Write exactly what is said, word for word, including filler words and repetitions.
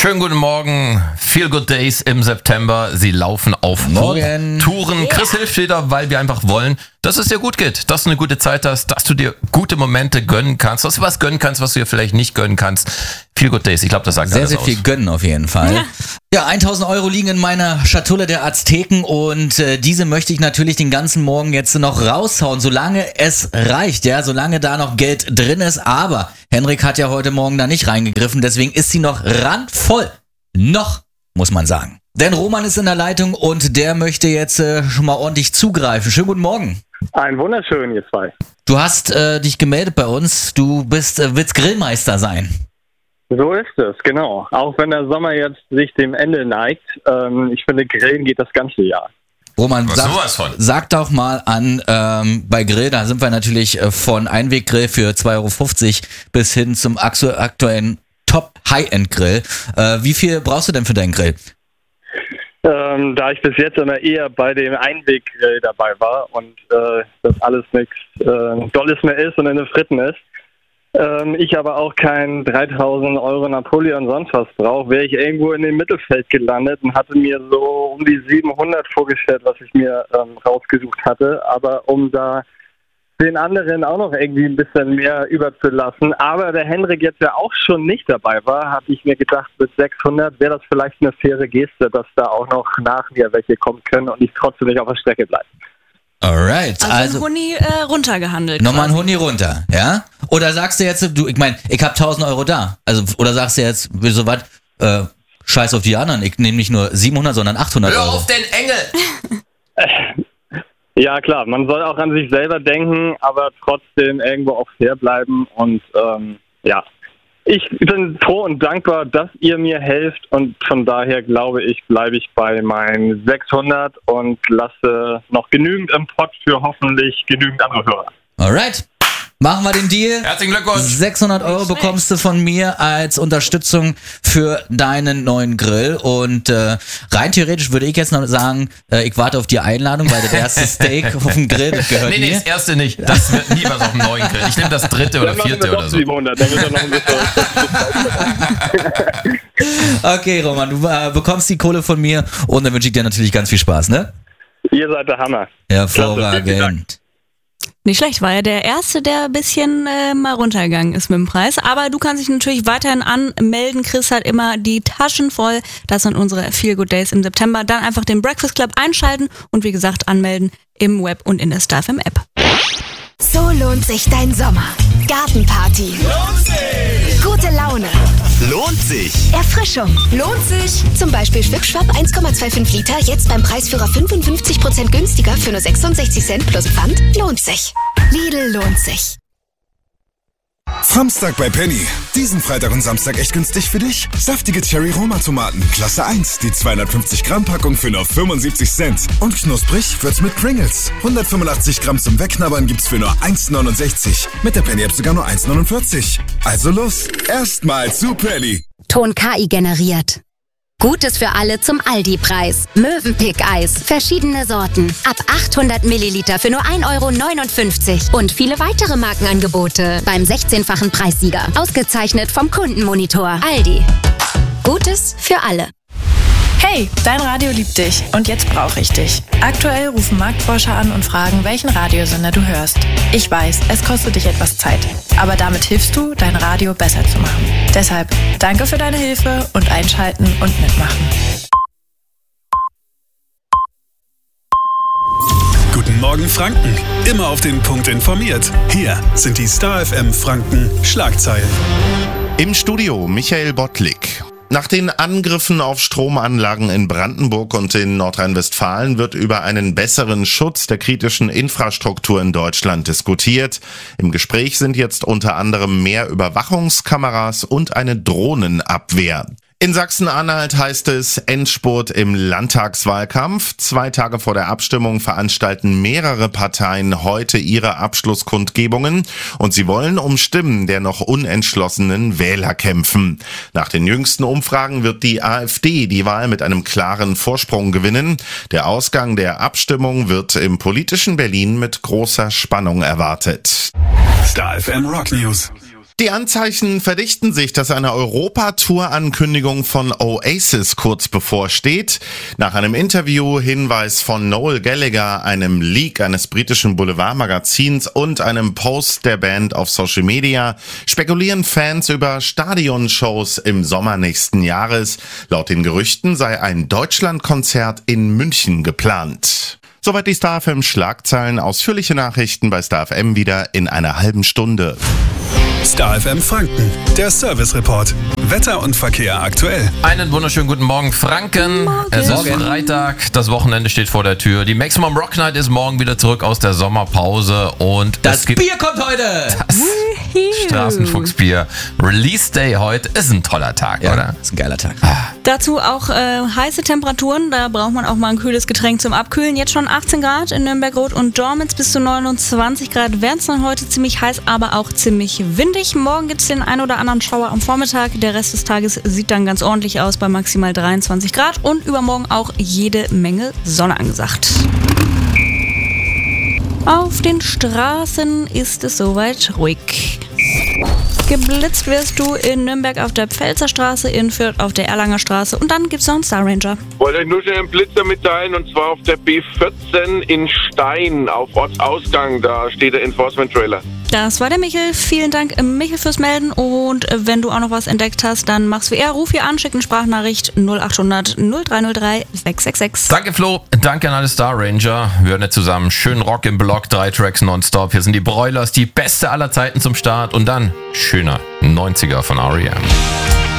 Schönen guten Morgen. Feel Good Days im September. Sie laufen auf Morgen. Touren. Yeah. Chris hilft wieder, weil wir einfach wollen, dass es dir gut geht, dass du eine gute Zeit hast, dass du dir gute Momente gönnen kannst, dass du was gönnen kannst, was du dir vielleicht nicht gönnen kannst. Feel Good Days, ich glaube, das sagt sehr, alles sehr aus. viel gönnen auf jeden Fall. Ja, ja tausend Euro liegen in meiner Schatulle der Azteken und äh, diese möchte ich natürlich den ganzen Morgen jetzt noch raushauen, solange es reicht, ja, solange da noch Geld drin ist. Aber Henrik hat ja heute Morgen da nicht reingegriffen, deswegen ist sie noch randvoll. Noch, muss man sagen. Denn Roman ist in der Leitung und der möchte jetzt äh, schon mal ordentlich zugreifen. Schönen guten Morgen. Ein wunderschön, ihr zwei. Du hast äh, dich gemeldet bei uns, du bist äh, willst Grillmeister sein. So ist es, genau. Auch wenn der Sommer jetzt sich dem Ende neigt, ähm, ich finde, Grillen geht das ganze Jahr. Roman, Was sag, sowas von? sag doch mal an, ähm, bei Grill, da sind wir natürlich äh, von Einweggrill für zwei Euro fünfzig bis hin zum aktu- aktuellen Top-High-End-Grill. Äh, wie viel brauchst du denn für deinen Grill? Ähm, da ich bis jetzt immer eher bei dem Einweggrill dabei war und äh, das alles nichts äh, Dolles mehr ist und in den Fritten ist, ähm, ich aber auch kein dreitausend Euro Napoleon sonst was brauche, wäre ich irgendwo in dem Mittelfeld gelandet und hatte mir so um die siebenhundert vorgestellt, was ich mir ähm, rausgesucht hatte. Aber um da den anderen auch noch irgendwie ein bisschen mehr überzulassen. Aber der Henrik jetzt ja auch schon nicht dabei war, habe ich mir gedacht, mit sechshundert wäre das vielleicht eine faire Geste, dass da auch noch nach mir welche kommen können und ich trotzdem nicht auf der Strecke bleibe. Alright, also, also ein Huni äh, runtergehandelt. nochmal ein quasi. Huni runter, ja? Oder sagst du jetzt, du, ich meine, ich habe tausend Euro da. Also, oder sagst du jetzt, so was, äh, scheiß auf die anderen, ich nehme nicht nur siebenhundert, sondern achthundert Hör Euro. auf den Engel! Ja klar, man soll auch an sich selber denken, aber trotzdem irgendwo auch fair bleiben und ähm, ja. Ich bin froh und dankbar, dass ihr mir helft und von daher glaube ich, bleibe ich bei meinen sechshundert und lasse noch genügend im Pott für hoffentlich genügend andere Hörer. Alright, machen wir den Deal. Herzlichen Glückwunsch. sechshundert Euro bekommst du von mir als Unterstützung für deinen neuen Grill und äh, rein theoretisch würde ich jetzt noch sagen, äh, ich warte auf die Einladung, weil das erste Steak auf dem Grill, das gehört Nee, mir. nee, das erste nicht. Das wird nie was auf dem neuen Grill. Ich nehme das dritte oder Dann machen vierte wir doch oder so. siebenhundert, dann wird er noch ein bisschen. Okay, Roman, du äh, bekommst die Kohle von mir und dann wünsche ich dir natürlich ganz viel Spaß, ne? Ihr seid der Hammer. Klasse, vielen Dank. Hervorragend. Nicht schlecht, war ja der Erste, der ein bisschen äh, mal runtergegangen ist mit dem Preis. Aber du kannst dich natürlich weiterhin anmelden. Chris hat immer die Taschen voll. Das sind unsere Feel Good Days im September. Dann einfach den Breakfast Club einschalten und wie gesagt anmelden im Web und in der Star F M App. So lohnt sich dein Sommer. Gartenparty. Lohnt sich. Gute Laune. Lohnt sich. Erfrischung. Lohnt sich. Zum Beispiel Schwipschwapp eins Komma fünfundzwanzig Liter, jetzt beim Preisführer fünfundfünfzig Prozent günstiger für nur sechsundsechzig Cent plus Pfand. Lohnt sich. Lidl lohnt sich. Samstag bei Penny. Diesen Freitag und Samstag echt günstig für dich? Saftige Cherry-Roma-Tomaten, Klasse eins. Die zweihundertfünfzig Gramm Packung für nur fünfundsiebzig Cent. Und knusprig wird's mit Pringles. hundertfünfundachtzig Gramm zum Wegknabbern gibt's für nur eins neunundsechzig. Mit der Penny-App sogar nur eins neunundvierzig. Also los, erstmal zu Penny. Ton K I generiert. Gutes für alle zum Aldi-Preis. Mövenpick-Eis. Verschiedene Sorten. Ab achthundert Milliliter für nur ein Euro neunundfünfzig. Und viele weitere Markenangebote. Beim sechzehnfachen Preissieger. Ausgezeichnet vom Kundenmonitor. Aldi. Gutes für alle. Hey, dein Radio liebt dich und jetzt brauche ich dich. Aktuell rufen Marktforscher an und fragen, welchen Radiosender du hörst. Ich weiß, es kostet dich etwas Zeit, aber damit hilfst du, dein Radio besser zu machen. Deshalb danke für deine Hilfe und einschalten und mitmachen. Guten Morgen Franken, immer auf den Punkt informiert. Hier sind die Star F M Franken Schlagzeilen. Im Studio Michael Bottlik. Nach den Angriffen auf Stromanlagen in Brandenburg und in Nordrhein-Westfalen wird über einen besseren Schutz der kritischen Infrastruktur in Deutschland diskutiert. Im Gespräch sind jetzt unter anderem mehr Überwachungskameras und eine Drohnenabwehr. In Sachsen-Anhalt heißt es Endspurt im Landtagswahlkampf. Zwei Tage vor der Abstimmung veranstalten mehrere Parteien heute ihre Abschlusskundgebungen und sie wollen um Stimmen der noch unentschlossenen Wähler kämpfen. Nach den jüngsten Umfragen wird die AfD die Wahl mit einem klaren Vorsprung gewinnen. Der Ausgang der Abstimmung wird im politischen Berlin mit großer Spannung erwartet. Star F M Rock News. Die Anzeichen verdichten sich, dass eine Europatour-Ankündigung von Oasis kurz bevorsteht. Nach einem Interview, Hinweis von Noel Gallagher, einem Leak eines britischen Boulevardmagazins und einem Post der Band auf Social Media spekulieren Fans über Stadionshows im Sommer nächsten Jahres. Laut den Gerüchten sei ein Deutschlandkonzert in München geplant. Soweit die Star F M Schlagzeilen. Ausführliche Nachrichten bei Star F M wieder in einer halben Stunde. Star F M Franken, der Service Report. Wetter und Verkehr aktuell. Einen wunderschönen guten Morgen, Franken. Morgen. Es ist Morgen. Freitag, das Wochenende steht vor der Tür. Die Maximum Rock Night ist morgen wieder zurück aus der Sommerpause und Das es gibt Bier kommt heute! das Straßenfuchsbier. Release Day heute ist ein toller Tag, Ja, oder? ist ein geiler Tag. Dazu auch äh, heiße Temperaturen, da braucht man auch mal ein kühles Getränk zum Abkühlen. Jetzt schon achtzehn Grad in Nürnberg, Rot und Dormitz, bis zu neunundzwanzig Grad werden es dann heute, ziemlich heiß, aber auch ziemlich windig. Morgen gibt es den ein oder anderen Schauer am Vormittag, der Rest des Tages sieht dann ganz ordentlich aus bei maximal dreiundzwanzig Grad und übermorgen auch jede Menge Sonne angesagt. Auf den Straßen ist es soweit ruhig. Geblitzt wirst du in Nürnberg auf der Pfälzer Straße, in Fürth auf der Erlanger Straße und dann gibt's noch einen Star Ranger. Wollte euch nur schnell einen Blitzer mitteilen und zwar auf der B vierzehn in Stein auf Ortsausgang, da steht der Enforcement-Trailer. Das war der Michel. Vielen Dank, Michel, fürs Melden. Und wenn du auch noch was entdeckt hast, dann mach's wie er. Ruf hier an, schick eine Sprachnachricht null acht hundert null drei null drei sechs sechs sechs. Danke Flo, danke an alle Star Ranger. Wir hören jetzt zusammen schön Rock im Block, drei Tracks nonstop. Hier sind die Broilers, die beste aller Zeiten zum Start und dann schöner neunziger von R E M.